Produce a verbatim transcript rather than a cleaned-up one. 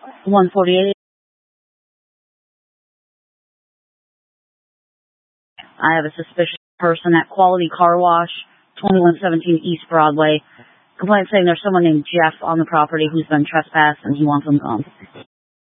one forty-eight. I have a suspicious person at Quality Car Wash, twenty-one seventeen East Broadway. Complaint saying there's someone named Jeff on the property who's been trespassed and he wants them gone.